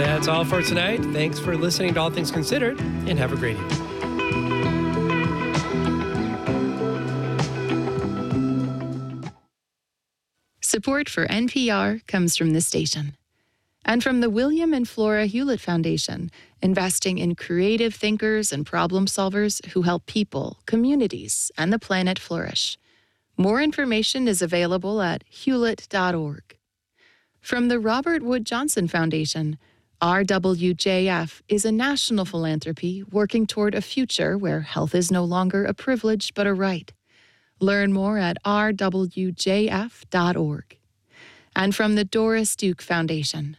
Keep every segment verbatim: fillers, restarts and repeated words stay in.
That's all for tonight. Thanks for listening to All Things Considered, and have a great evening. Support for N P R comes from this station and from the William and Flora Hewlett Foundation, investing in creative thinkers and problem solvers who help people, communities, and the planet flourish. More information is available at hewlett dot org. From the Robert Wood Johnson Foundation, R W J F is a national philanthropy working toward a future where health is no longer a privilege but a right. Learn more at r w j f dot org. And from the Doris Duke Foundation.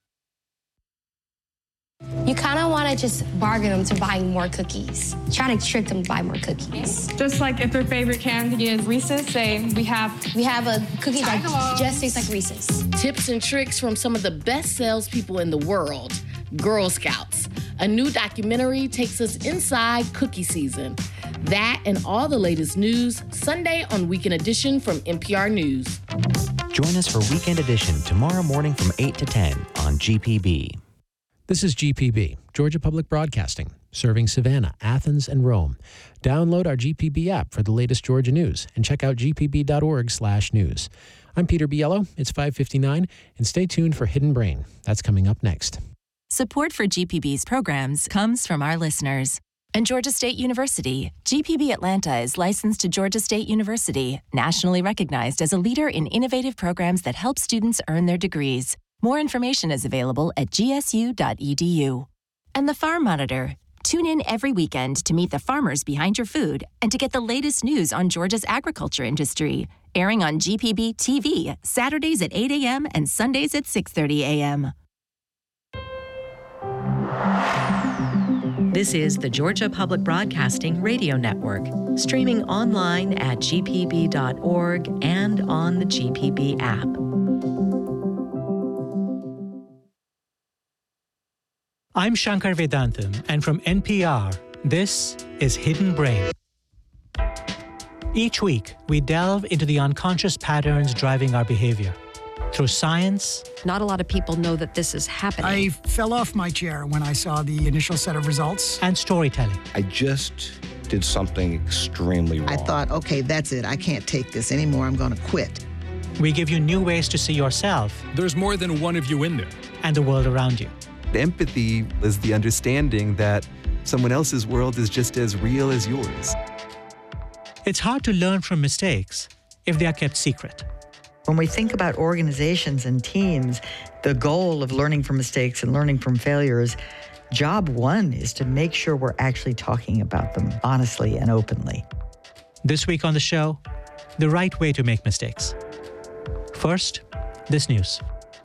You kind of want to just bargain them to buying more cookies. Try to trick them to buy more cookies. Just like if their favorite candy is Reese's, say we have we have a cookie that just tastes like Reese's. Tips and tricks from some of the best salespeople in the world, Girl Scouts. A new documentary takes us inside cookie season. That and all the latest news, Sunday on Weekend Edition from N P R News. Join us for Weekend Edition tomorrow morning from eight to ten on G P B. This is G P B, Georgia Public Broadcasting, serving Savannah, Athens, and Rome. Download our G P B app for the latest Georgia news and check out g p b dot org slash news. I'm Peter Biello. It's five fifty-nine, and stay tuned for Hidden Brain. That's coming up next. Support for G P B's programs comes from our listeners. And Georgia State University. G P B Atlanta is licensed to Georgia State University, nationally recognized as a leader in innovative programs that help students earn their degrees. More information is available at g s u dot e d u. And the Farm Monitor. Tune in every weekend to meet the farmers behind your food and to get the latest news on Georgia's agriculture industry. Airing on G P B T V, Saturdays at eight a.m. and Sundays at six thirty a.m. This is the Georgia Public Broadcasting Radio Network, streaming online at g p b dot org and on the G P B app. I'm Shankar Vedantam, and from N P R, this is Hidden Brain. Each week, we delve into the unconscious patterns driving our behavior. Through science. Not a lot of people know that this is happening. I fell off my chair when I saw the initial set of results. And storytelling. I just did something extremely wrong. I thought, okay, that's it. I can't take this anymore. I'm going to quit. We give you new ways to see yourself. There's more than one of you in there. And the world around you. Empathy is the understanding that someone else's world is just as real as yours. It's hard to learn from mistakes if they are kept secret. When we think about organizations and teams, the goal of learning from mistakes and learning from failures, job one is to make sure we're actually talking about them honestly and openly. This week on the show, the right way to make mistakes. First, this news.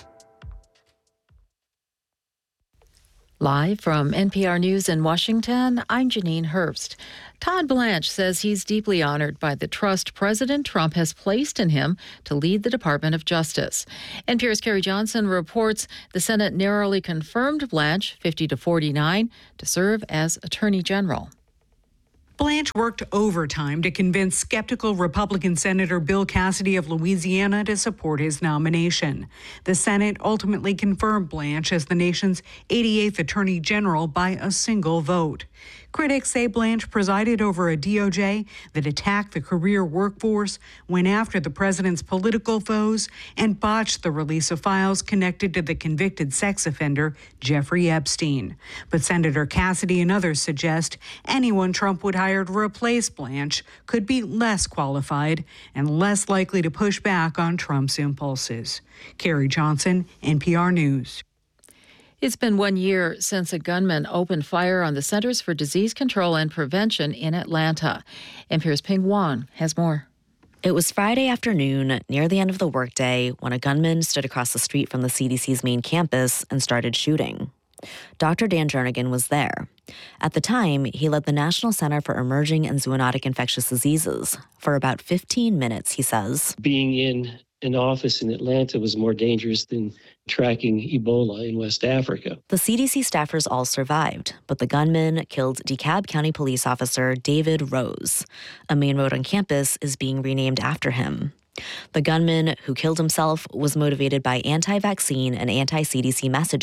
Live from N P R News in Washington, I'm Janine Herbst. Todd Blanche says he's deeply honored by the trust President Trump has placed in him to lead the Department of Justice. N P R's Carrie Johnson reports the Senate narrowly confirmed Blanche, fifty to forty-nine, to serve as Attorney General. Blanche worked overtime to convince skeptical Republican Senator Bill Cassidy of Louisiana to support his nomination. The Senate ultimately confirmed Blanche as the nation's eighty-eighth Attorney General by a single vote. Critics say Blanche presided over a D O J that attacked the career workforce, went after the president's political foes, and botched the release of files connected to the convicted sex offender Jeffrey Epstein. But Senator Cassidy and others suggest anyone Trump would hire to replace Blanche could be less qualified and less likely to push back on Trump's impulses. Carrie Johnson, N P R News. It's been one year since a gunman opened fire on the Centers for Disease Control and Prevention in Atlanta. N P R's Ping Wong has more. It was Friday afternoon, near the end of the workday, when a gunman stood across the street from the C D C's main campus and started shooting. Doctor Dan Jernigan was there. At the time, he led the National Center for Emerging and Zoonotic Infectious Diseases. For about fifteen minutes, he says. Being in an office in Atlanta was more dangerous than tracking Ebola in West Africa. The C D C staffers all survived, but the gunman killed DeKalb County Police Officer David Rose. A main road on campus is being renamed after him. The gunman who killed himself was motivated by anti-vaccine and anti-C D C messaging.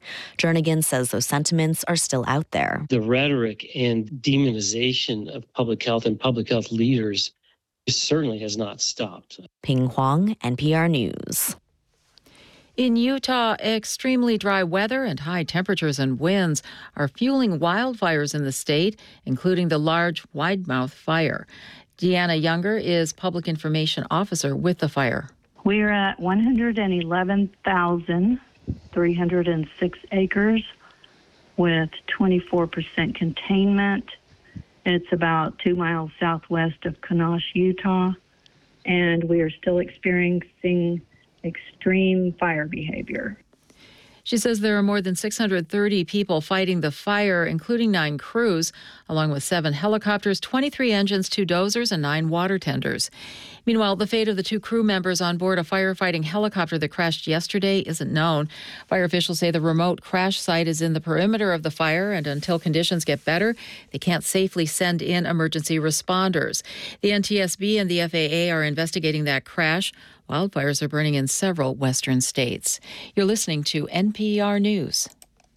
Jernigan says those sentiments are still out there. The rhetoric and demonization of public health and public health leaders certainly has not stopped. Ping Huang, N P R News. In Utah, extremely dry weather and high temperatures and winds are fueling wildfires in the state, including the large Widemouth fire. Deanna Younger is Public Information Officer with the fire. We're at one hundred eleven thousand three hundred six acres with twenty-four percent containment. It's about two miles southwest of Kanosh, Utah, and we are still experiencing extreme fire behavior. She says there are more than six hundred thirty people fighting the fire, including nine crews, along with seven helicopters, twenty-three engines, two dozers, and nine water tenders. Meanwhile, the fate of the two crew members on board a firefighting helicopter that crashed yesterday isn't known. Fire officials say the remote crash site is in the perimeter of the fire, and until conditions get better, they can't safely send in emergency responders. The N T S B and the F A A are investigating that crash. Wildfires are burning in several western states. You're listening to N P R News.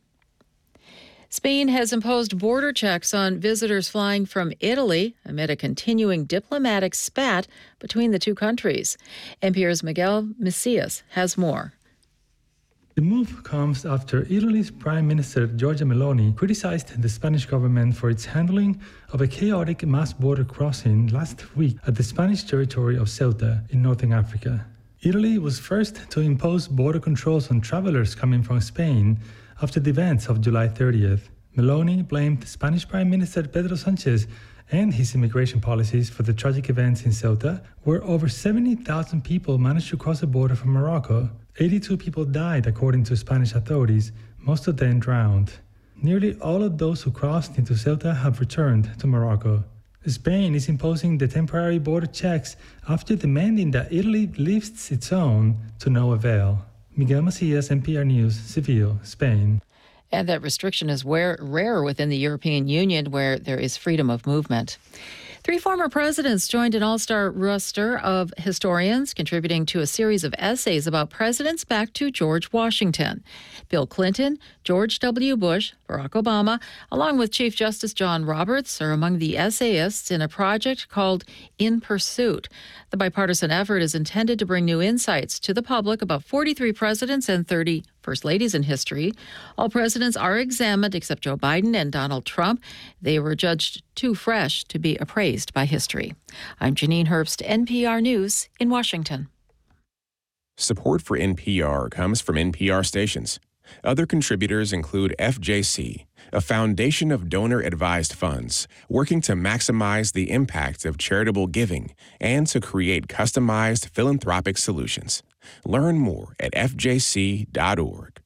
Spain has imposed border checks on visitors flying from Italy amid a continuing diplomatic spat between the two countries. N P R's Miguel Macias has more. The move comes after Italy's Prime Minister Giorgia Meloni criticized the Spanish government for its handling of a chaotic mass border crossing last week at the Spanish territory of Ceuta in northern Africa. Italy was first to impose border controls on travelers coming from Spain after the events of July thirtieth. Meloni blamed Spanish Prime Minister Pedro Sanchez and his immigration policies for the tragic events in Ceuta, where over seventy thousand people managed to cross the border from Morocco. eighty-two people died, according to Spanish authorities, most of them drowned. Nearly all of those who crossed into Ceuta have returned to Morocco. Spain is imposing the temporary border checks after demanding that Italy lifts its own to no avail. Miguel Macias, N P R News, Seville, Spain. And that restriction is rare, rare within the European Union, where there is freedom of movement. Three former presidents joined an all-star roster of historians, contributing to a series of essays about presidents back to George Washington. Bill Clinton, George W. Bush, Barack Obama, along with Chief Justice John Roberts, are among the essayists in a project called In Pursuit. The bipartisan effort is intended to bring new insights to the public about forty-three presidents and thirty first ladies in history. All presidents are examined except Joe Biden and Donald Trump. They were judged too fresh to be appraised by history. I'm Janine Herbst, N P R News in Washington. Support for N P R comes from N P R stations. Other contributors include F J C, a foundation of donor-advised funds working to maximize the impact of charitable giving and to create customized philanthropic solutions. Learn more at f j c dot org.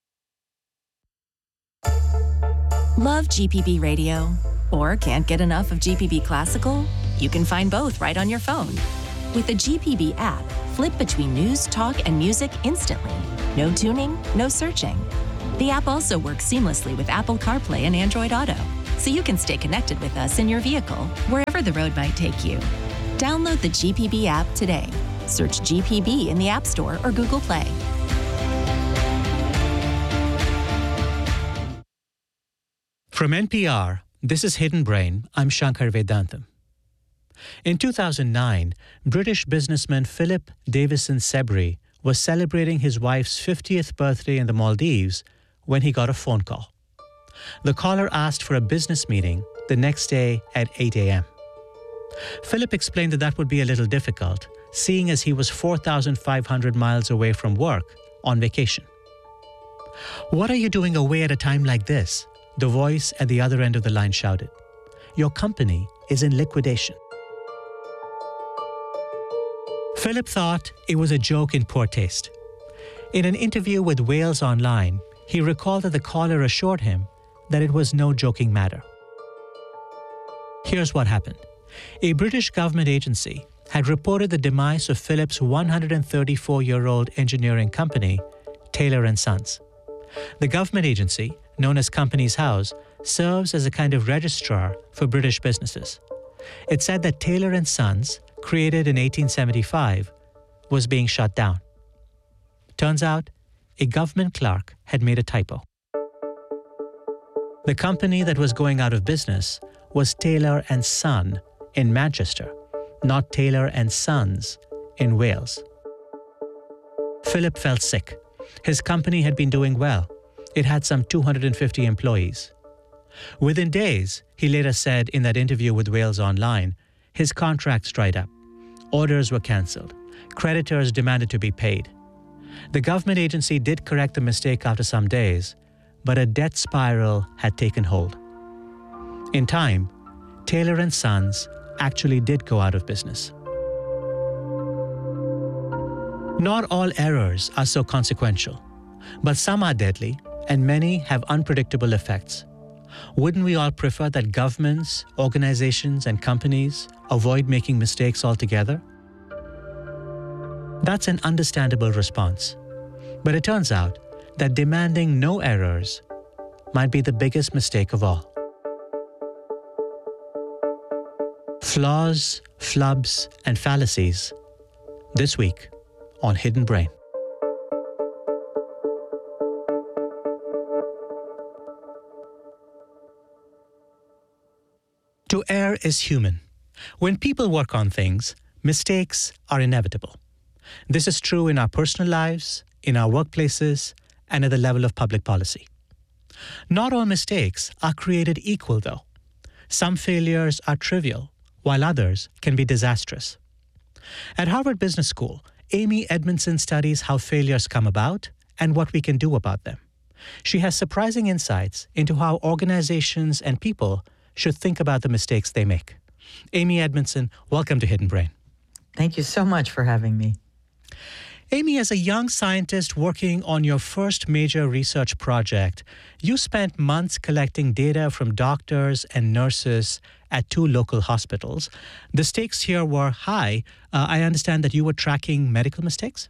Love G P B Radio? Or can't get enough of G P B Classical? You can find both right on your phone. With the G P B app, flip between news, talk, and music instantly. No tuning, no searching. The app also works seamlessly with Apple CarPlay and Android Auto, so you can stay connected with us in your vehicle, wherever the road might take you. Download the G P B app today. Search G P B in the App Store or Google Play. From N P R, this is Hidden Brain. I'm Shankar Vedantam. In two thousand nine, British businessman Philip Davison Sebri was celebrating his wife's fiftieth birthday in the Maldives when he got a phone call. The caller asked for a business meeting the next day at eight a.m. Philip explained that that would be a little difficult, seeing as he was four thousand five hundred miles away from work on vacation. "What are you doing away at a time like this?" the voice at the other end of the line shouted. "Your company is in liquidation." Philip thought it was a joke in poor taste. In an interview with Wales Online, he recalled that the caller assured him that it was no joking matter. Here's what happened. A British government agency had reported the demise of Philip's one hundred thirty-four-year-old engineering company, Taylor and Sons. The government agency, known as Companies House, serves as a kind of registrar for British businesses. It said that Taylor and Sons, created in eighteen seventy-five, was being shut down. Turns out, a government clerk had made a typo. The company that was going out of business was Taylor and Son in Manchester, not Taylor and Sons in Wales. Philip felt sick. His company had been doing well. It had some two hundred fifty employees. Within days, he later said in that interview with Wales Online, his contracts dried up. Orders were cancelled. Creditors demanded to be paid. The government agency did correct the mistake after some days, but a debt spiral had taken hold. In time, Taylor and Sons actually did go out of business. Not all errors are so consequential, but some are deadly and many have unpredictable effects. Wouldn't we all prefer that governments, organizations, and companies avoid making mistakes altogether? That's an understandable response. But it turns out that demanding no errors might be the biggest mistake of all. Flaws, flubs, and fallacies. This week on Hidden Brain. To err is human. When people work on things, mistakes are inevitable. This is true in our personal lives, in our workplaces, and at the level of public policy. Not all mistakes are created equal, though. Some failures are trivial, while others can be disastrous. At Harvard Business School, Amy Edmondson studies how failures come about and what we can do about them. She has surprising insights into how organizations and people should think about the mistakes they make. Amy Edmondson, welcome to Hidden Brain. Thank you so much for having me. Amy, as a young scientist working on your first major research project, you spent months collecting data from doctors and nurses at two local hospitals. The stakes here were high. Uh, I understand that you were tracking medical mistakes?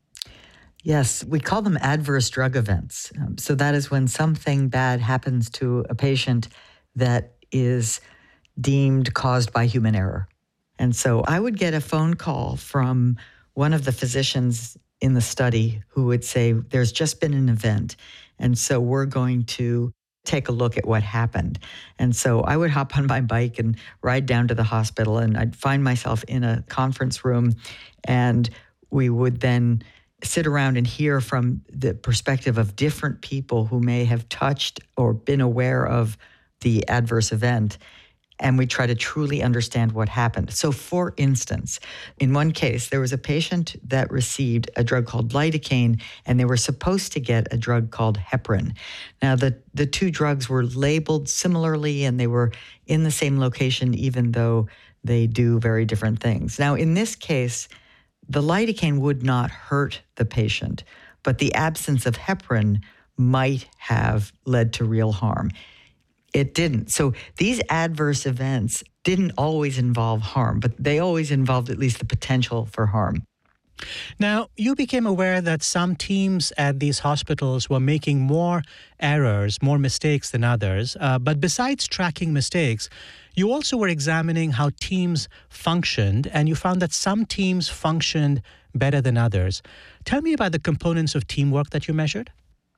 Yes, we call them adverse drug events. Um, so that is when something bad happens to a patient that is deemed caused by human error. And so I would get a phone call from one of the physicians in the study who would say, there's just been an event, and so we're going to take a look at what happened. And so I would hop on my bike and ride down to the hospital, and I'd find myself in a conference room, and we would then sit around and hear from the perspective of different people who may have touched or been aware of the adverse event. And we try to truly understand what happened. So for instance, in one case, there was a patient that received a drug called lidocaine, and they were supposed to get a drug called heparin. Now, the, the two drugs were labeled similarly, and they were in the same location, even though they do very different things. Now, in this case, the lidocaine would not hurt the patient, but the absence of heparin might have led to real harm. It didn't. So these adverse events didn't always involve harm, but they always involved at least the potential for harm. Now, you became aware that some teams at these hospitals were making more errors, more mistakes than others. Uh, but besides tracking mistakes, you also were examining how teams functioned, and you found that some teams functioned better than others. Tell me about the components of teamwork that you measured.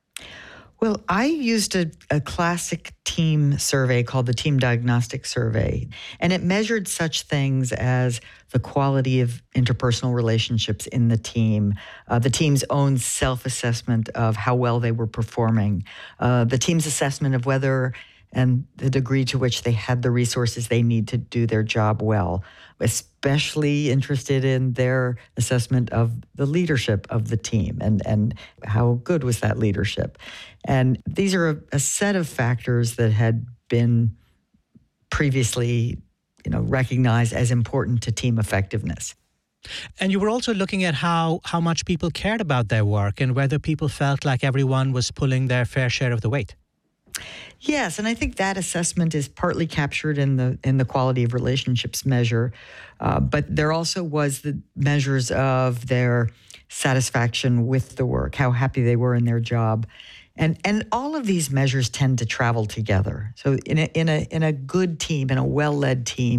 Well, I used a, a classic team survey called the Team Diagnostic Survey, and it measured such things as the quality of interpersonal relationships in the team, uh, the team's own self-assessment of how well they were performing, uh, the team's assessment of whether and the degree to which they had the resources they need to do their job well, especially interested in their assessment of the leadership of the team and, and how good was that leadership. And these are a, a set of factors that had been previously, you know, recognized as important to team effectiveness. And you were also looking at how, how much people cared about their work and whether people felt like everyone was pulling their fair share of the weight. Yes, and I think that assessment is partly captured in the in the quality of relationships measure, uh, but there also was the measures of their satisfaction with the work, how happy they were in their job, and and all of these measures tend to travel together. So in a in a in a good team, in a well-led team,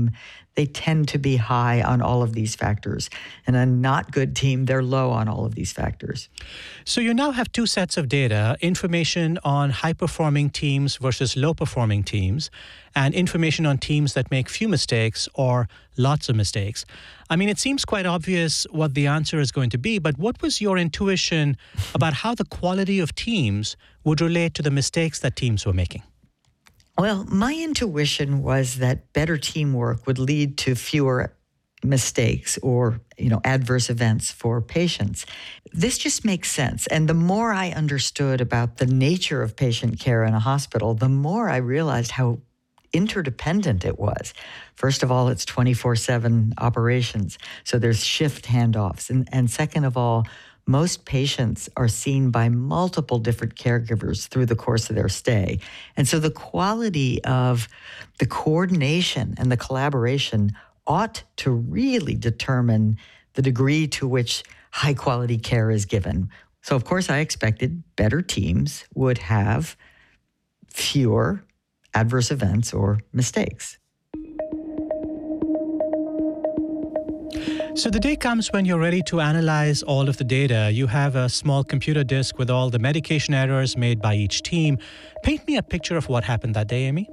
they tend to be high on all of these factors. And a not good team, they're low on all of these factors. So you now have two sets of data, information on high-performing teams versus low-performing teams, and information on teams that make few mistakes or lots of mistakes. I mean, it seems quite obvious what the answer is going to be, but what was your intuition about how the quality of teams would relate to the mistakes that teams were making? Well, my intuition was that better teamwork would lead to fewer mistakes or, you know, adverse events for patients. This just makes sense. And the more I understood about the nature of patient care in a hospital, the more I realized how interdependent it was. First of all, it's twenty-four seven operations, so there's shift handoffs. And, and second of all, most patients are seen by multiple different caregivers through the course of their stay. And so the quality of the coordination and the collaboration ought to really determine the degree to which high-quality care is given. So, of course, I expected better teams would have fewer adverse events or mistakes. So the day comes when you're ready to analyze all of the data. You have a small computer disk with all the medication errors made by each team. Paint me a picture of what happened that day, Amy.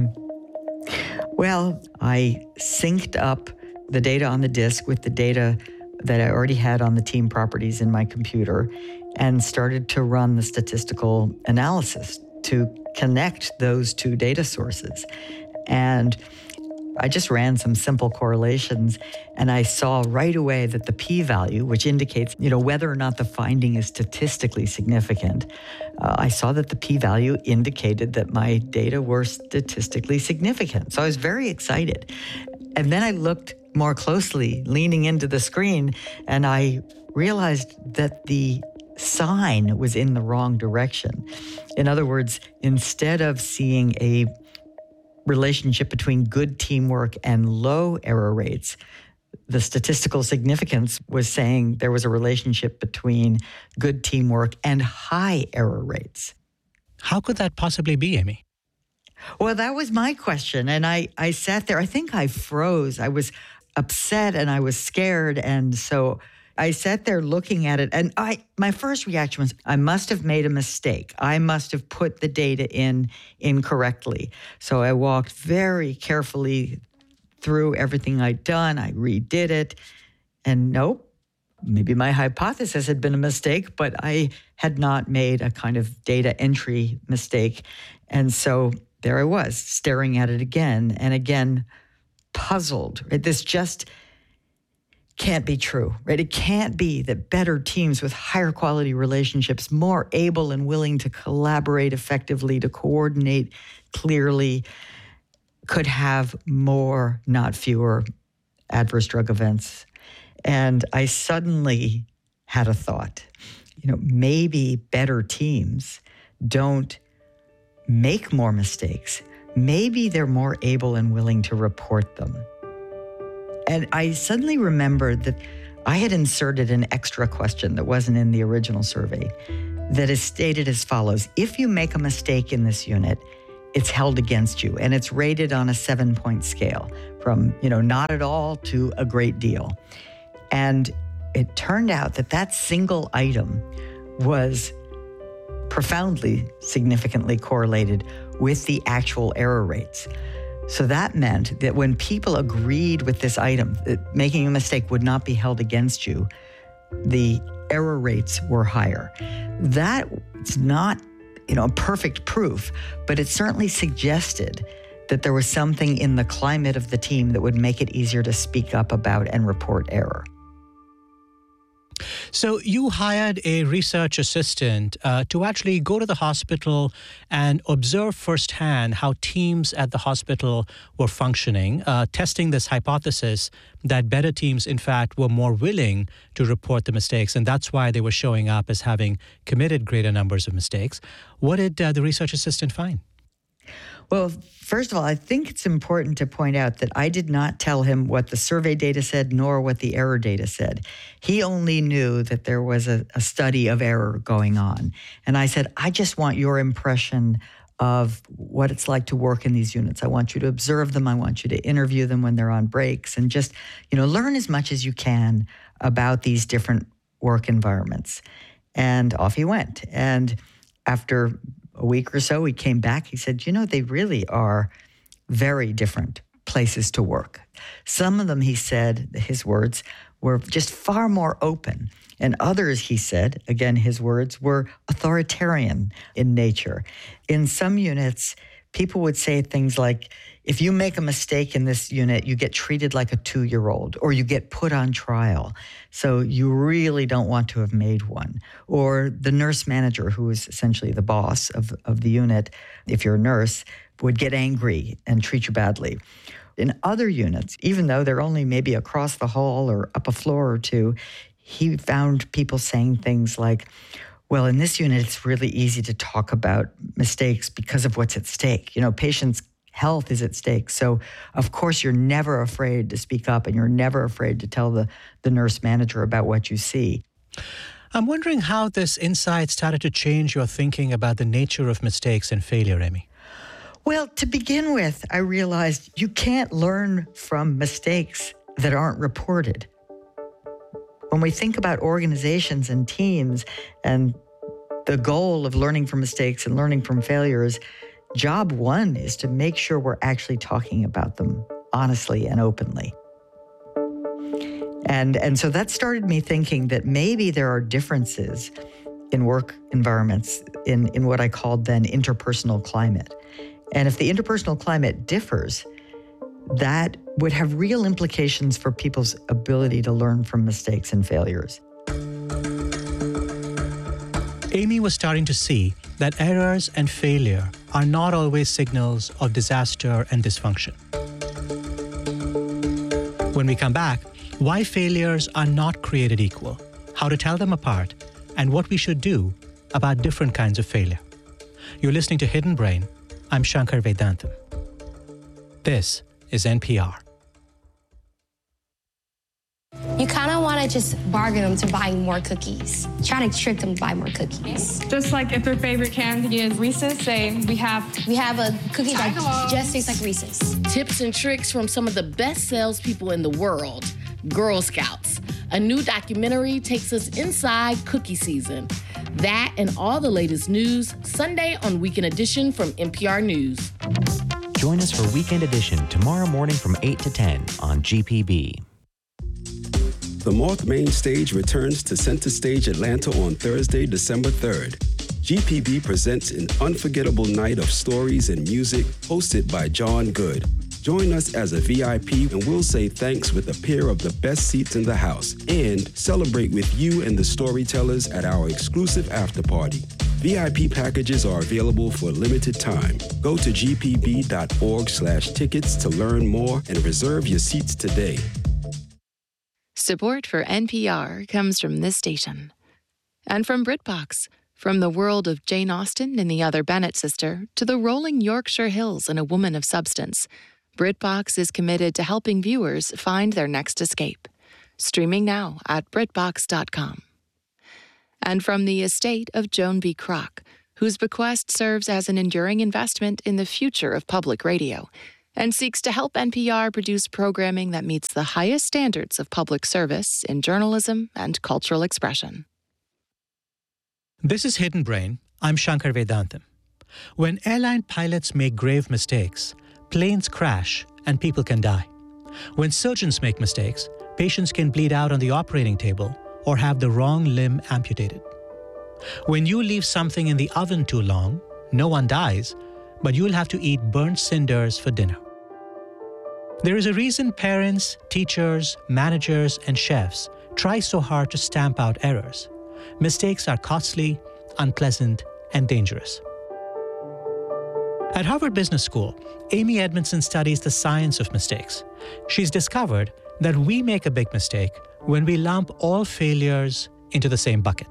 Well, I synced up the data on the disk with the data that I already had on the team properties in my computer and started to run the statistical analysis to connect those two data sources. And I just ran some simple correlations, and I saw right away that the p-value, which indicates, you know, whether or not the finding is statistically significant, uh, I saw that the p-value indicated that my data were statistically significant. So I was very excited. And then I looked more closely, leaning into the screen, and I realized that the sign was in the wrong direction. In other words, instead of seeing a relationship between good teamwork and low error rates, the statistical significance was saying there was a relationship between good teamwork and high error rates. How could that possibly be, Amy? Well, that was my question. And I, I sat there, I think I froze. I was upset and I was scared. And so I sat there looking at it, and I my first reaction was, I must have made a mistake. I must have put the data in incorrectly. So I walked very carefully through everything I'd done. I redid it, and nope, maybe my hypothesis had been a mistake, but I had not made a kind of data entry mistake. And so there I was, staring at it again and again, puzzled. This just can't be true, right? It can't be that better teams with higher quality relationships, more able and willing to collaborate effectively, to coordinate clearly, could have more, not fewer, adverse drug events. And I suddenly had a thought, you know, maybe better teams don't make more mistakes. Maybe they're more able and willing to report them. And I suddenly remembered that I had inserted an extra question that wasn't in the original survey that is stated as follows. If you make a mistake in this unit, it's held against you, and it's rated on a seven-point scale from, you know, not at all to a great deal. And it turned out that that single item was profoundly, significantly correlated with the actual error rates. So that meant that when people agreed with this item, that making a mistake would not be held against you, the error rates were higher. That's not, you know, perfect proof, but it certainly suggested that there was something in the climate of the team that would make it easier to speak up about and report error. So you hired a research assistant uh, to actually go to the hospital and observe firsthand how teams at the hospital were functioning, uh, testing this hypothesis that better teams, in fact, were more willing to report the mistakes, and that's why they were showing up as having committed greater numbers of mistakes. What did uh, the research assistant find? Well, first of all, I think it's important to point out that I did not tell him what the survey data said nor what the error data said. He only knew that there was a, a study of error going on. And I said, I just want your impression of what it's like to work in these units. I want you to observe them. I want you to interview them when they're on breaks and just, you know, learn as much as you can about these different work environments. And off he went. And after a week or so, he came back. He said, you know, they really are very different places to work. Some of them, he said, his words, were just far more open. And others, he said, again, his words, were authoritarian in nature. In some units, people would say things like, if you make a mistake in this unit, you get treated like a two-year-old, or you get put on trial. So you really don't want to have made one. Or the nurse manager, who is essentially the boss of, of the unit, if you're a nurse, would get angry and treat you badly. In other units, even though they're only maybe across the hall or up a floor or two, he found people saying things like, well, in this unit, it's really easy to talk about mistakes because of what's at stake. You know, patients' health is at stake. So, of course, you're never afraid to speak up, and you're never afraid to tell the, the nurse manager about what you see. I'm wondering how this insight started to change your thinking about the nature of mistakes and failure, Amy. Well, to begin with, I realized you can't learn from mistakes that aren't reported. When we think about organizations and teams and the goal of learning from mistakes and learning from failures, job one is to make sure we're actually talking about them honestly and openly. And, and so that started me thinking that maybe there are differences in work environments in, in what I called then interpersonal climate. And if the interpersonal climate differs, that would have real implications for people's ability to learn from mistakes and failures. Amy was starting to see that errors and failure are not always signals of disaster and dysfunction. When we come back, why failures are not created equal, how to tell them apart, and what we should do about different kinds of failure. You're listening to Hidden Brain. I'm Shankar Vedantam. This is N P R. You kind of want to just bargain them to buying more cookies. Try to trick them to buy more cookies. Just like if their favorite candy is Reese's, say we have we have a cookie that just tastes like Reese's. Tips and tricks from some of the best salespeople in the world, Girl Scouts. A new documentary takes us inside cookie season. That and all the latest news, Sunday on Weekend Edition from N P R News. Join us for Weekend Edition tomorrow morning from eight to ten on G P B. The Moth Main Stage returns to Center Stage Atlanta on Thursday, December third. G P B presents an unforgettable night of stories and music hosted by John Good. Join us as a V I P and we'll say thanks with a pair of the best seats in the house and celebrate with you and the storytellers at our exclusive after party. V I P packages are available for a limited time. Go to gpb.org slash tickets to learn more and reserve your seats today. Support for N P R comes from this station. And from BritBox, from the world of Jane Austen and the Other Bennet Sister to the rolling Yorkshire Hills and A Woman of Substance, BritBox is committed to helping viewers find their next escape. Streaming now at britbox dot com. And from the estate of Joan B. Kroc, whose bequest serves as an enduring investment in the future of public radio and seeks to help N P R produce programming that meets the highest standards of public service in journalism and cultural expression. This is Hidden Brain. I'm Shankar Vedantam. When airline pilots make grave mistakes, planes crash and people can die. When surgeons make mistakes, patients can bleed out on the operating table or have the wrong limb amputated. When you leave something in the oven too long, no one dies, but you'll have to eat burnt cinders for dinner. There is a reason parents, teachers, managers, and chefs try so hard to stamp out errors. Mistakes are costly, unpleasant, and dangerous. At Harvard Business School, Amy Edmondson studies the science of mistakes. She's discovered that we make a big mistake when we lump all failures into the same bucket.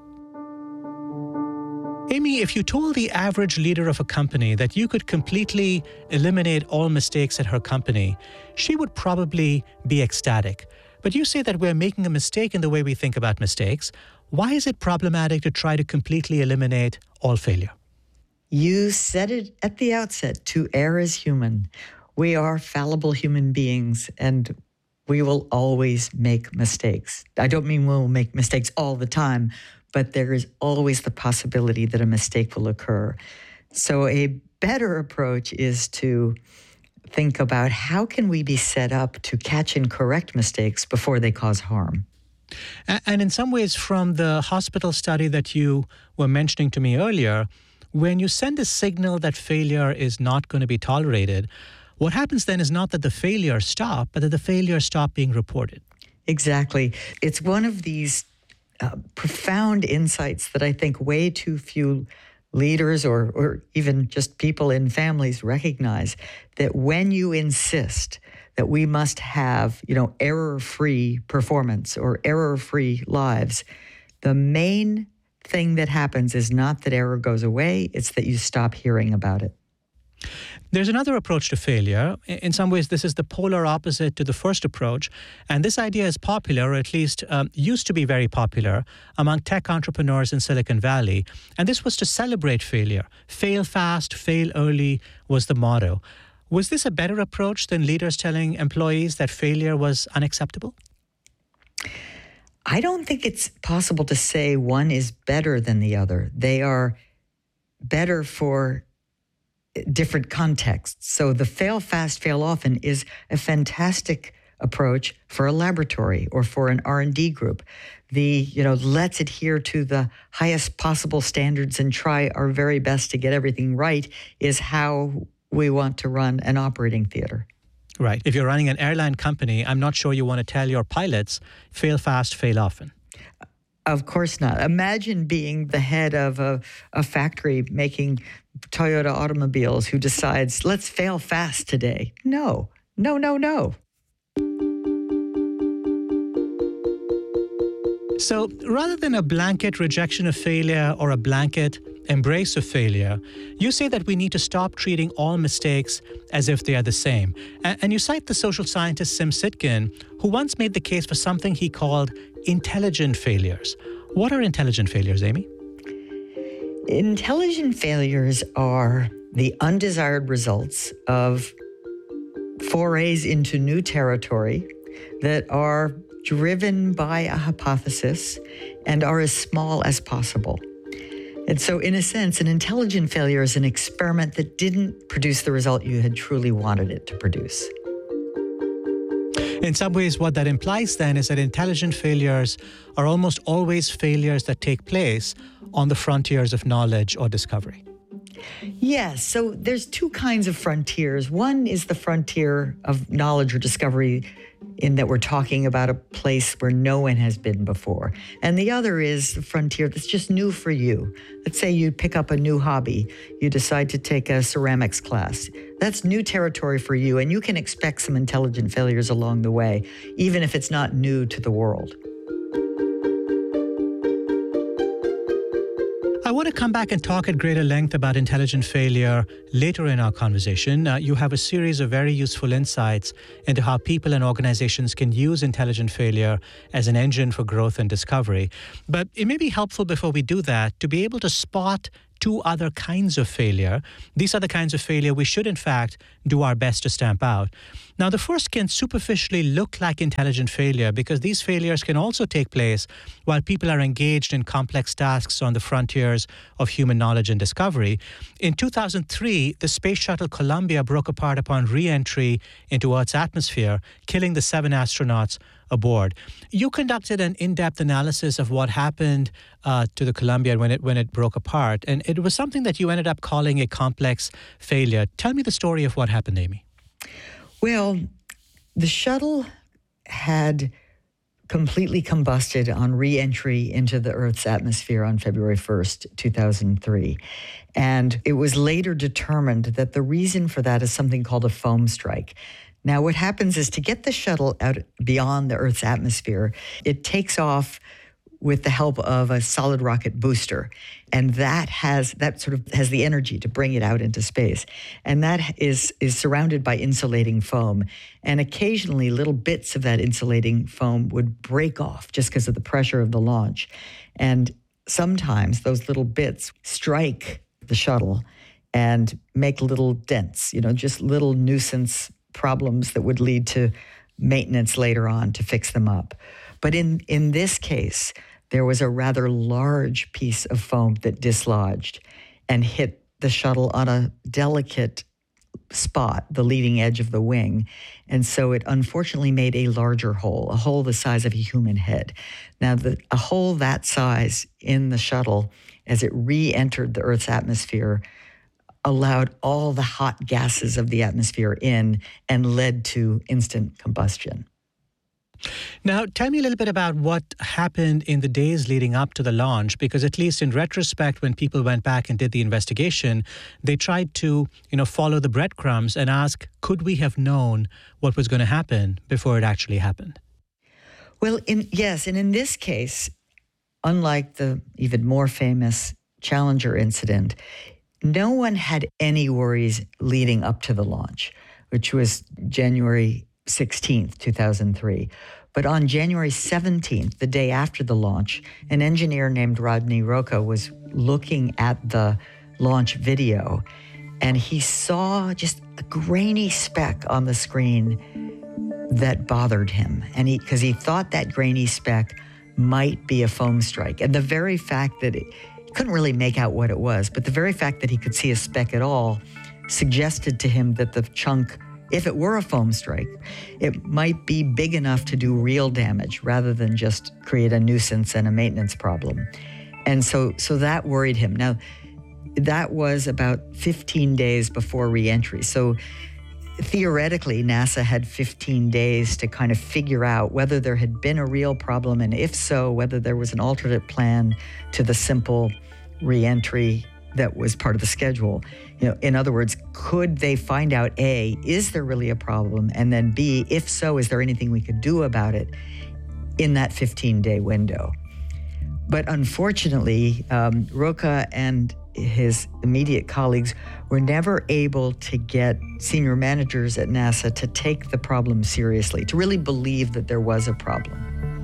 Amy, if you told the average leader of a company that you could completely eliminate all mistakes at her company, she would probably be ecstatic. But you say that we're making a mistake in the way we think about mistakes. Why is it problematic to try to completely eliminate all failure? You said it at the outset, to err is human. We are fallible human beings, and we will always make mistakes. I don't mean we'll make mistakes all the time, but there is always the possibility that a mistake will occur. So a better approach is to think about how can we be set up to catch and correct mistakes before they cause harm. And in some ways, from the hospital study that you were mentioning to me earlier, when you send a signal that failure is not going to be tolerated, what happens then is not that the failures stop, but that the failures stop being reported. Exactly. It's one of these uh, profound insights that I think way too few leaders or, or even just people in families recognize, that when you insist that we must have, you know, error-free performance or error-free lives, the main thing that happens is not that error goes away, it's that you stop hearing about it. There's another approach to failure. In some ways, this is the polar opposite to the first approach. And this idea is popular, or at least um, used to be very popular, among tech entrepreneurs in Silicon Valley. And this was to celebrate failure. Fail fast, fail early was the motto. Was this a better approach than leaders telling employees that failure was unacceptable? I don't think it's possible to say one is better than the other. They are better for different contexts. So the fail fast, fail often is a fantastic approach for a laboratory or for an R and D group. The, you know, let's adhere to the highest possible standards and try our very best to get everything right is how we want to run an operating theater. Right. If you're running an airline company, I'm not sure you want to tell your pilots, fail fast, fail often. Of course not. Imagine being the head of a, a factory making Toyota automobiles who decides, let's fail fast today. No, no, no, no. So rather than a blanket rejection of failure or a blanket embrace of failure, you say that we need to stop treating all mistakes as if they are the same. And you cite the social scientist Sim Sitkin, who once made the case for something he called intelligent failures. What are intelligent failures, Amy? Intelligent failures are the undesired results of forays into new territory that are driven by a hypothesis and are as small as possible. And so, in a sense, an intelligent failure is an experiment that didn't produce the result you had truly wanted it to produce. In some ways, what that implies then is that intelligent failures are almost always failures that take place on the frontiers of knowledge or discovery. Yes, so there's two kinds of frontiers. One is the frontier of knowledge or discovery, in that we're talking about a place where no one has been before. And the other is the frontier that's just new for you. Let's say you pick up a new hobby. You decide to take a ceramics class. That's new territory for you, and you can expect some intelligent failures along the way, even if it's not new to the world. I want to come back and talk at greater length about intelligent failure later in our conversation. Uh, you have a series of very useful insights into how people and organizations can use intelligent failure as an engine for growth and discovery. But it may be helpful before we do that to be able to spot two other kinds of failure. These are the kinds of failure we should, in fact, do our best to stamp out. Now, the first can superficially look like intelligent failure because these failures can also take place while people are engaged in complex tasks on the frontiers of human knowledge and discovery. In two thousand three, the space shuttle Columbia broke apart upon re-entry into Earth's atmosphere, killing the seven astronauts aboard. You conducted an in-depth analysis of what happened uh, to the Columbia when it when it broke apart, and it was something that you ended up calling a complex failure. Tell me the story of what happened, Amy. Well, the shuttle had completely combusted on re-entry into the Earth's atmosphere on February first, two thousand three. And it was later determined that the reason for that is something called a foam strike. Now, what happens is to get the shuttle out beyond the Earth's atmosphere, it takes off with the help of a solid rocket booster. And that has that sort of has the energy to bring it out into space. And that is, is surrounded by insulating foam. And occasionally little bits of that insulating foam would break off just because of the pressure of the launch. And sometimes those little bits strike the shuttle and make little dents, you know, just little nuisance problems that would lead to maintenance later on to fix them up. But in, in this case, there was a rather large piece of foam that dislodged and hit the shuttle on a delicate spot, the leading edge of the wing. And so it unfortunately made a larger hole, a hole the size of a human head. Now, the, a hole that size in the shuttle, as it re-entered the Earth's atmosphere, allowed all the hot gases of the atmosphere in and led to instant combustion. Now, tell me a little bit about what happened in the days leading up to the launch, because at least in retrospect, when people went back and did the investigation, they tried to, you know, follow the breadcrumbs and ask, could we have known what was going to happen before it actually happened? Well, in, yes, and in this case, unlike the even more famous Challenger incident, no one had any worries leading up to the launch, which was January sixteenth, two thousand three. But on January seventeenth, the day after the launch, an engineer named Rodney Roca was looking at the launch video, and he saw just a grainy speck on the screen that bothered him. And he, because he thought that grainy speck might be a foam strike. And the very fact that it, he couldn't really make out what it was, but the very fact that he could see a speck at all suggested to him that the chunk, if it were a foam strike, it might be big enough to do real damage rather than just create a nuisance and a maintenance problem. And so, so that worried him. Now, that was about fifteen days before re-entry. So theoretically, NASA had fifteen days to kind of figure out whether there had been a real problem, and if so, whether there was an alternate plan to the simple re-entry that was part of the schedule. You know, in other words, could they find out, A, is there really a problem? And then B, if so, is there anything we could do about it in that fifteen-day window? But unfortunately, um, Roca and his immediate colleagues were never able to get senior managers at NASA to take the problem seriously, to really believe that there was a problem.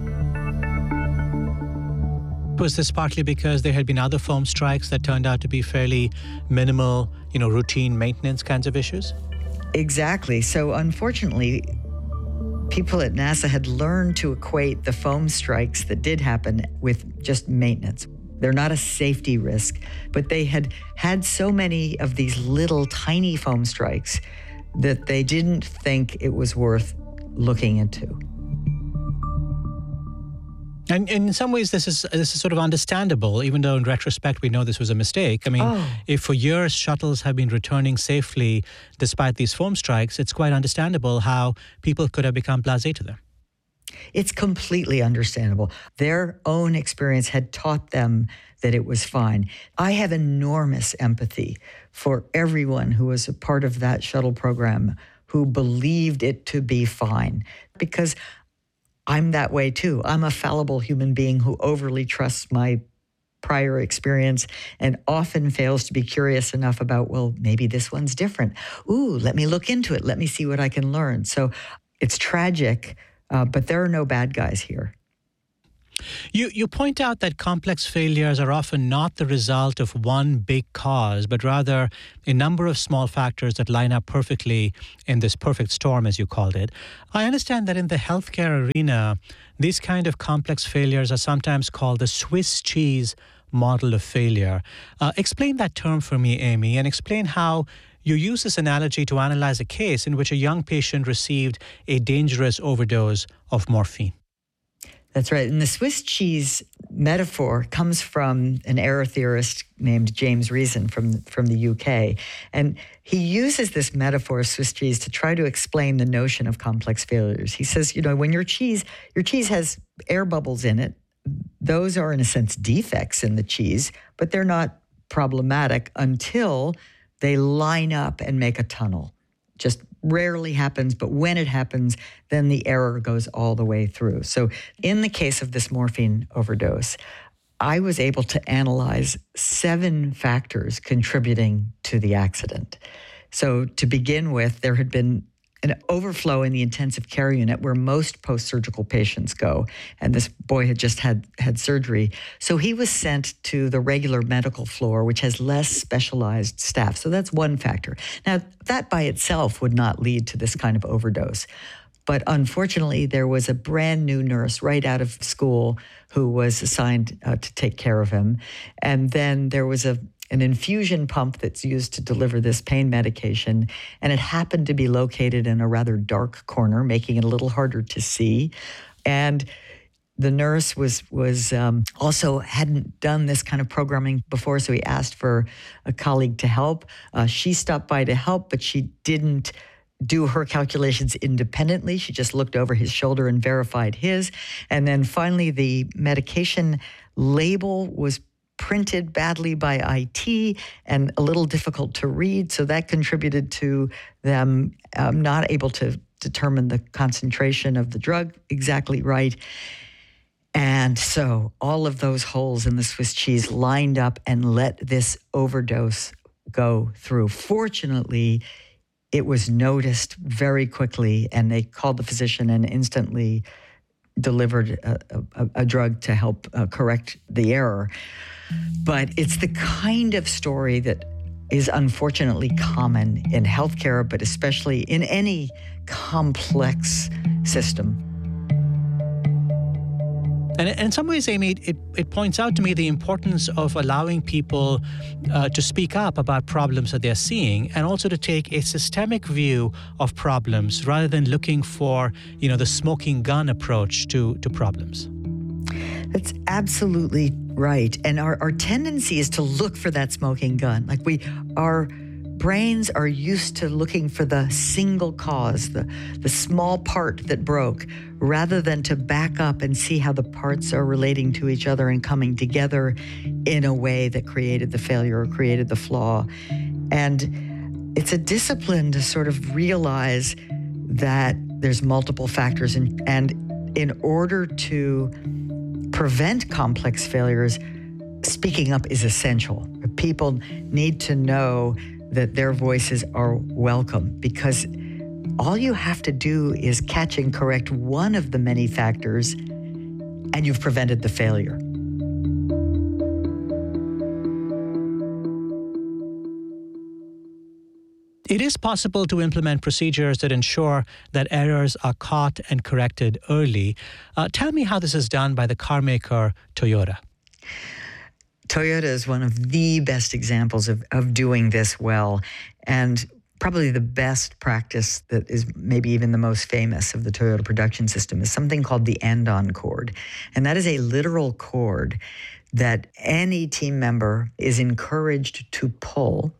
Was this partly because there had been other foam strikes that turned out to be fairly minimal, you know, routine maintenance kinds of issues? Exactly. So unfortunately, people at NASA had learned to equate the foam strikes that did happen with just maintenance. They're not a safety risk, but they had had so many of these little tiny foam strikes that they didn't think it was worth looking into. And in some ways, this is this is sort of understandable, even though in retrospect we know this was a mistake. I mean, oh. if for years shuttles have been returning safely despite these foam strikes, it's quite understandable how people could have become blasé to them. It's completely understandable. Their own experience had taught them that it was fine. I have enormous empathy for everyone who was a part of that shuttle program who believed it to be fine, because I'm that way too. I'm a fallible human being who overly trusts my prior experience and often fails to be curious enough about, well, maybe this one's different. Ooh, let me look into it. Let me see what I can learn. So it's tragic, uh, but there are no bad guys here. You you point out that complex failures are often not the result of one big cause, but rather a number of small factors that line up perfectly in this perfect storm, as you called it. I understand that in the healthcare arena, these kind of complex failures are sometimes called the Swiss cheese model of failure. Uh, explain that term for me, Amy, and explain how you use this analogy to analyze a case in which a young patient received a dangerous overdose of morphine. That's right. And the Swiss cheese metaphor comes from an error theorist named James Reason from, from the U K. And he uses this metaphor of Swiss cheese to try to explain the notion of complex failures. He says, you know, when your cheese, your cheese has air bubbles in it, those are in a sense defects in the cheese, but they're not problematic until they line up and make a tunnel. Just rarely happens, but when it happens, then the error goes all the way through. So in the case of this morphine overdose, I was able to analyze seven factors contributing to the accident. So to begin with, there had been an overflow in the intensive care unit where most post-surgical patients go. And this boy had just had, had surgery. So he was sent to the regular medical floor, which has less specialized staff. So that's one factor. Now, that by itself would not lead to this kind of overdose. But unfortunately, there was a brand new nurse right out of school who was assigned uh, to take care of him. And then there was a an infusion pump that's used to deliver this pain medication, and it happened to be located in a rather dark corner, making it a little harder to see. And the nurse was was um, also hadn't done this kind of programming before, so he asked for a colleague to help. Uh, she stopped by to help, but she didn't do her calculations independently. She just looked over his shoulder and verified his. And then finally, the medication label was printed badly by I T and a little difficult to read. So that contributed to them um, not able to determine the concentration of the drug exactly right. And so all of those holes in the Swiss cheese lined up and let this overdose go through. Fortunately, it was noticed very quickly, and they called the physician and instantly delivered a, a, a drug to help uh, correct the error. But it's the kind of story that is unfortunately common in healthcare, but especially in any complex system. And in some ways, Amy, it, it points out to me the importance of allowing people uh, to speak up about problems that they're seeing, and also to take a systemic view of problems rather than looking for, you know, the smoking gun approach to, to problems. That's absolutely right. And our, our tendency is to look for that smoking gun. Like we, our brains are used to looking for the single cause, the, the small part that broke, rather than to back up and see how the parts are relating to each other and coming together in a way that created the failure or created the flaw. And it's a discipline to sort of realize that there's multiple factors, and, and in order to prevent complex failures, speaking up is essential. People need to know that their voices are welcome, because all you have to do is catch and correct one of the many factors, and you've prevented the failure. It is possible to implement procedures that ensure that errors are caught and corrected early. Uh, tell me how this is done by the car maker Toyota. Toyota is one of the best examples of, of doing this well, and probably the best practice that is maybe even the most famous of the Toyota production system is something called the andon cord. And that is a literal cord that any team member is encouraged to pull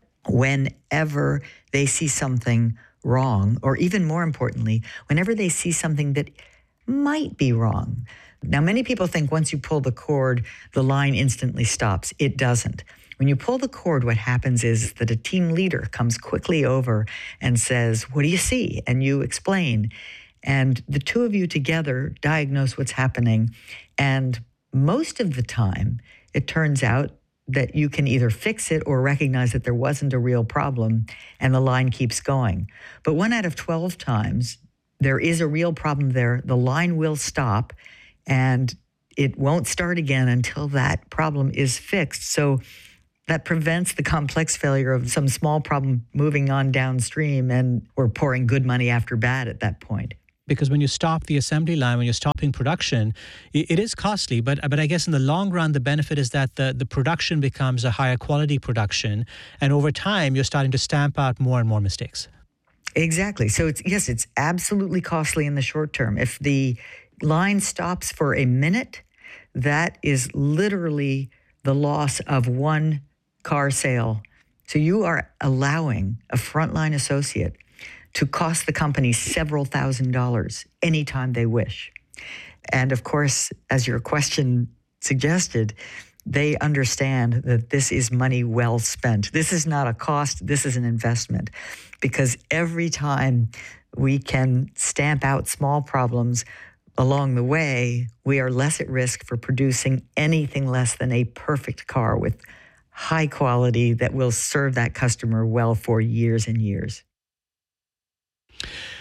whenever they see something wrong, or even more importantly, whenever they see something that might be wrong. Now, many people think once you pull the cord, the line instantly stops. It doesn't. When you pull the cord, what happens is that a team leader comes quickly over and says, "What do you see?" And you explain. And the two of you together diagnose what's happening. And most of the time, it turns out that you can either fix it or recognize that there wasn't a real problem, and the line keeps going. But one out of twelve times, there is a real problem there. The line will stop, and it won't start again until that problem is fixed. So that prevents the complex failure of some small problem moving on downstream, and we're pouring good money after bad at that point. Because when you stop the assembly line, when you're stopping production, it is costly. But but I guess in the long run, the benefit is that the, the production becomes a higher quality production. And over time, you're starting to stamp out more and more mistakes. Exactly. So it's yes, it's absolutely costly in the short term. If the line stops for a minute, that is literally the loss of one car sale. So you are allowing a frontline associate to cost the company several thousand dollars anytime they wish. And of course, as your question suggested, they understand that this is money well spent. This is not a cost, this is an investment. Because every time we can stamp out small problems along the way, we are less at risk for producing anything less than a perfect car with high quality that will serve that customer well for years and years.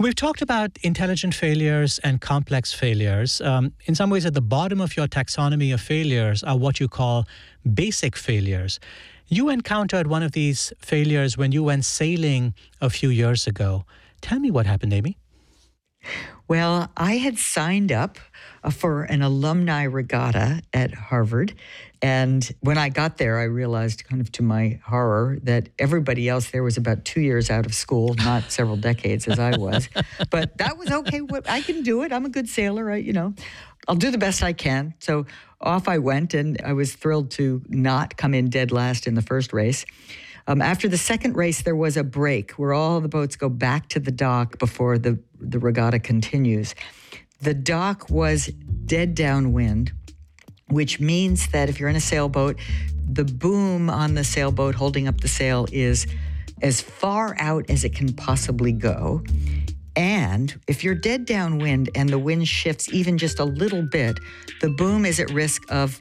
We've talked about intelligent failures and complex failures. Um, in some ways, at the bottom of your taxonomy of failures are what you call basic failures. You encountered one of these failures when you went sailing a few years ago. Tell me what happened, Amy. Well, I had signed up for an alumni regatta at Harvard. And when I got there, I realized, kind of to my horror, that everybody else there was about two years out of school, not several decades as I was. But that was okay. I can do it. I'm a good sailor. I, you know, I'll do the best I can. So off I went, and I was thrilled to not come in dead last in the first race. Um, after the second race, there was a break where all the boats go back to the dock before the, the regatta continues. The dock was dead downwind, which means that if you're in a sailboat, the boom on the sailboat holding up the sail is as far out as it can possibly go. And if you're dead downwind and the wind shifts even just a little bit, the boom is at risk of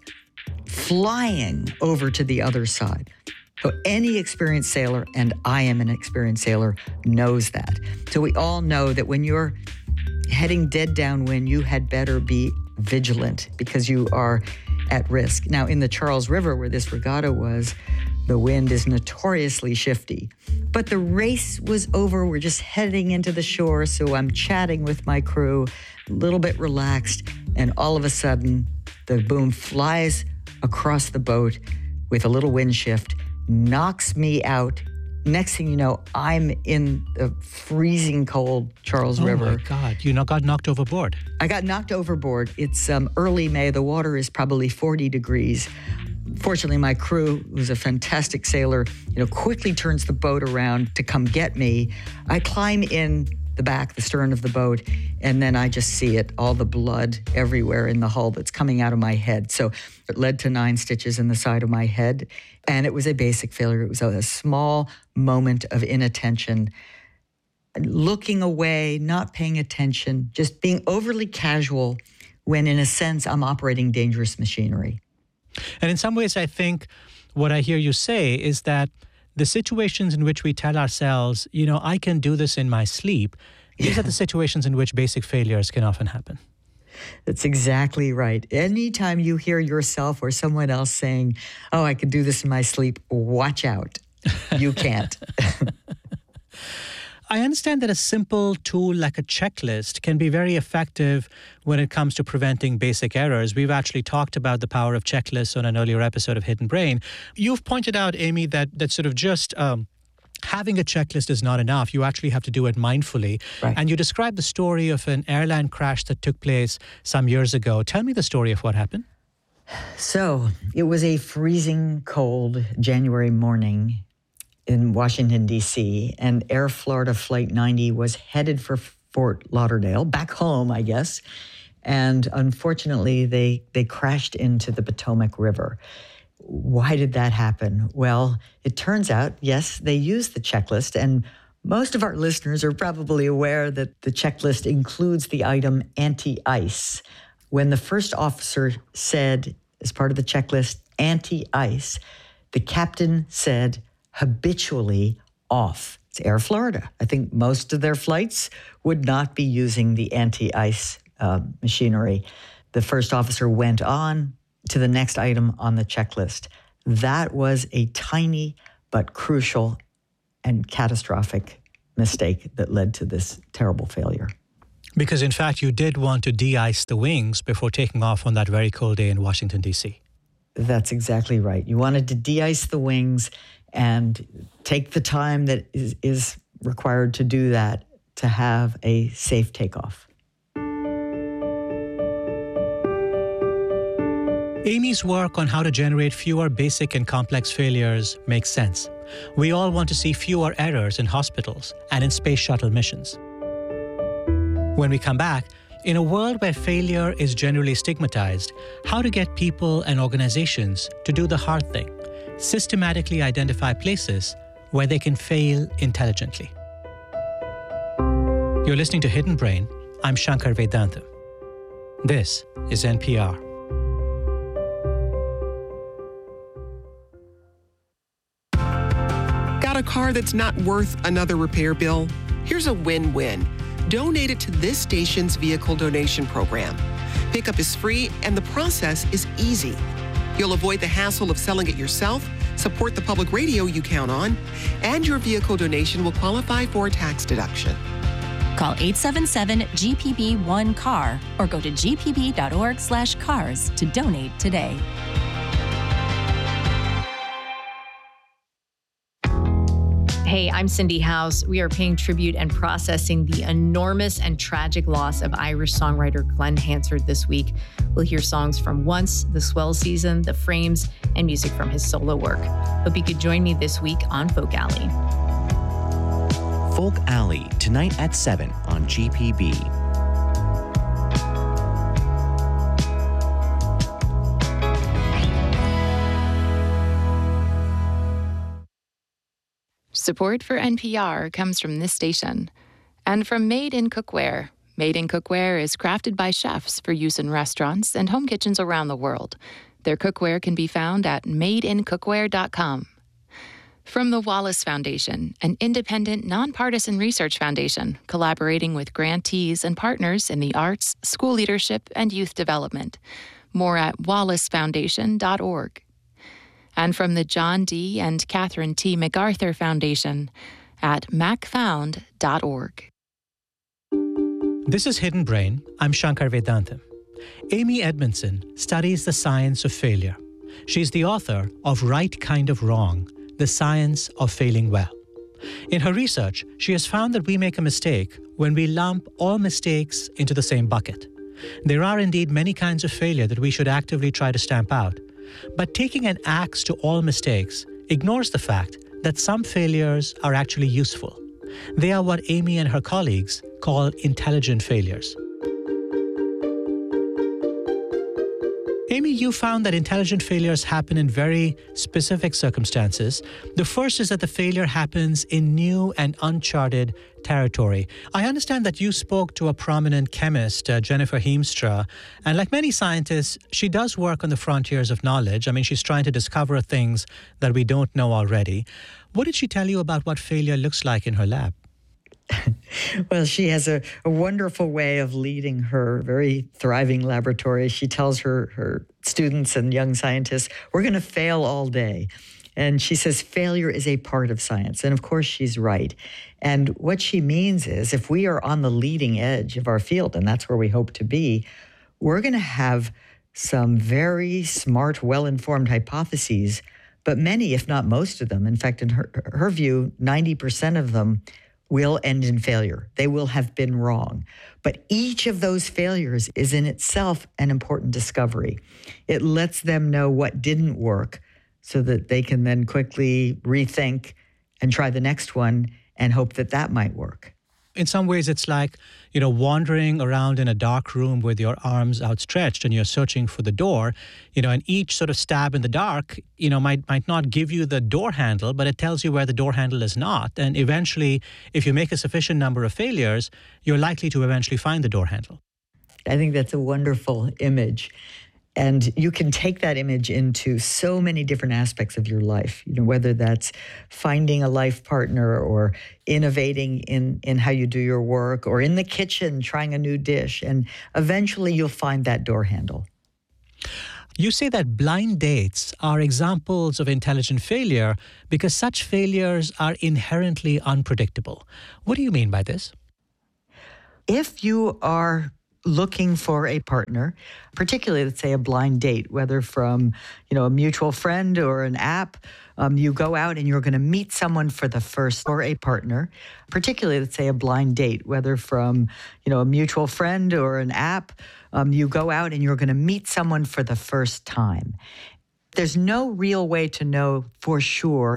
flying over to the other side. So any experienced sailor, and I am an experienced sailor, knows that. So we all know that when you're heading dead downwind, you had better be vigilant because you are at risk. Now, in the Charles River, where this regatta was, the wind is notoriously shifty. But the race was over. We're just heading into the shore, so I'm chatting with my crew, a little bit relaxed, and all of a sudden, the boom flies across the boat with a little wind shift, knocks me out. Next thing you know, I'm in the freezing cold Charles oh River. Oh, my God. You got knocked overboard. I got knocked overboard. It's um, early May. The water is probably forty degrees. Fortunately, my crew, who's a fantastic sailor, you know, quickly turns the boat around to come get me. I climb in the back, the stern of the boat, and then I just see it, all the blood everywhere in the hull that's coming out of my head. So it led to nine stitches in the side of my head, and it was a basic failure. It was a small moment of inattention, looking away, not paying attention, just being overly casual when, in a sense, I'm operating dangerous machinery. And in some ways, I think what I hear you say is that the situations in which we tell ourselves, you know, I can do this in my sleep, these yeah. are the situations in which basic failures can often happen. That's exactly right. Anytime you hear yourself or someone else saying, oh, I can do this in my sleep, watch out. You can't. I understand that a simple tool like a checklist can be very effective when it comes to preventing basic errors. We've actually talked about the power of checklists on an earlier episode of Hidden Brain. You've pointed out, Amy, that that sort of just um, having a checklist is not enough. You actually have to do it mindfully. Right. And you described the story of an airline crash that took place some years ago. Tell me the story of what happened. So it was a freezing cold January morning in Washington, D C, and Air Florida Flight ninety was headed for Fort Lauderdale, back home, I guess. And unfortunately, they, they crashed into the Potomac River. Why did that happen? Well, it turns out, yes, they used the checklist, and most of our listeners are probably aware that the checklist includes the item anti-ice. When the first officer said, as part of the checklist, anti-ice, the captain said, habitually off. It's Air Florida. I think most of their flights would not be using the anti-ice uh, machinery. The first officer went on to the next item on the checklist. That was a tiny but crucial and catastrophic mistake that led to this terrible failure. Because, in fact, you did want to de-ice the wings before taking off on that very cold day in Washington, D C. That's exactly right. You wanted to de-ice the wings and take the time that is, is required to do that to have a safe takeoff. Amy's work on how to generate fewer basic and complex failures makes sense. We all want to see fewer errors in hospitals and in space shuttle missions. When we come back, in a world where failure is generally stigmatized, how to get people and organizations to do the hard thing, systematically identify places where they can fail intelligently. You're listening to Hidden Brain. I'm Shankar Vedantam. This is N P R. Got a car that's not worth another repair bill? Here's a win-win. donate it to this station's vehicle donation program. Pickup is free and the process is easy. You'll avoid the hassle of selling it yourself, support the public radio you count on, and your vehicle donation will qualify for a tax deduction. Call eight seven seven G P B one C A R or go to g p b dot org slash cars to donate today. Hey, I'm Cindy House. We are paying tribute and processing the enormous and tragic loss of Irish songwriter Glenn Hansard this week. We'll hear songs from Once, The Swell Season, The Frames, and music from his solo work. Hope you could join me this week on Folk Alley. Folk Alley, tonight at seven on G P B. Support for N P R comes from this station and from Made in Cookware. Made in Cookware is crafted by chefs for use in restaurants and home kitchens around the world. Their cookware can be found at made in cookware dot com. From the Wallace Foundation, an independent, nonpartisan research foundation collaborating with grantees and partners in the arts, school leadership, and youth development. More at wallace foundation dot org. And from the John D. and Catherine T. MacArthur Foundation at mac found dot org. This is Hidden Brain. I'm Shankar Vedantam. Amy Edmondson studies the science of failure. She's the author of Right Kind of Wrong, The Science of Failing Well. In her research, she has found that we make a mistake when we lump all mistakes into the same bucket. There are indeed many kinds of failure that we should actively try to stamp out. But taking an axe to all mistakes ignores the fact that some failures are actually useful. They are what Amy and her colleagues call intelligent failures. Amy, you found that intelligent failures happen in very specific circumstances. The first is that the failure happens in new and uncharted territory. I understand that you spoke to a prominent chemist, uh, Jennifer Heemstra, and like many scientists, she does work on the frontiers of knowledge. I mean, she's trying to discover things that we don't know already. What did she tell you about what failure looks like in her lab? Well, she has a, a wonderful way of leading her very thriving laboratory. She tells her, her students and young scientists, we're going to fail all day. And she says failure is a part of science. And of course, she's right. And what she means is if we are on the leading edge of our field, and that's where we hope to be, we're going to have some very smart, well-informed hypotheses, but many, if not most of them, in fact, in her, her view, ninety percent of them will end in failure. They will have been wrong. But each of those failures is in itself an important discovery. It lets them know what didn't work so that they can then quickly rethink and try the next one and hope that that might work. In some ways, it's like, you know, wandering around in a dark room with your arms outstretched and you're searching for the door, you know, and each sort of stab in the dark, you know, might might not give you the door handle, but it tells you where the door handle is not. And eventually, if you make a sufficient number of failures, you're likely to eventually find the door handle. I think that's a wonderful image. And you can take that image into so many different aspects of your life, you know, whether that's finding a life partner or innovating in, in how you do your work or in the kitchen trying a new dish. And eventually you'll find that door handle. You say that blind dates are examples of intelligent failure because such failures are inherently unpredictable. What do you mean by this? If you are looking for a partner, particularly, let's say, a blind date, whether from, you know, a mutual friend or an app, um, you go out and you're going to meet someone for the first, or a partner, particularly, let's say, a blind date, whether from, you know, a mutual friend or an app, um, you go out and you're going to meet someone for the first time. There's no real way to know for sure